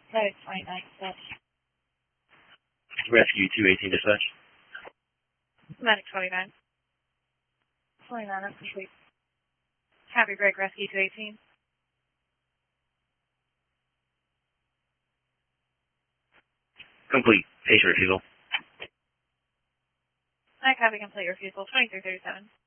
Medic 29, dispatch. Rescue 218 dispatch. Medic 29. 29, that's complete. Copy, break, rescue 218. Complete. Patient refusal. I copy complete refusal, 2337.